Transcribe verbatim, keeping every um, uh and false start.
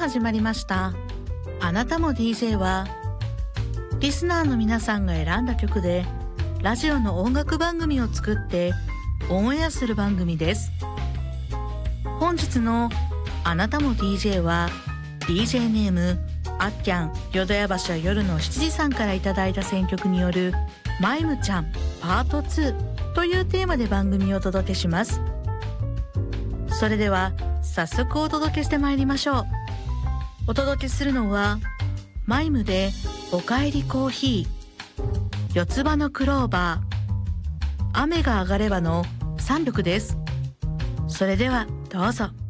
始まりました。あなたも ディージェー はリスナーの皆さんが選んだ曲でラジオの音楽番組を作ってオンエアする番組です。本日のあなたも ディージェー は ディージェー ネームあっきゃん淀屋橋は夜のしちじさんからいただいた選曲によるマイムちゃんパートツーというテーマで番組をお届けします。それでは早速お届けしてまいりましょう。お届けするのはマイムでおかえりコーヒー、四つ葉のクローバー、雨が上がればのさんきょくです。それではどうぞ。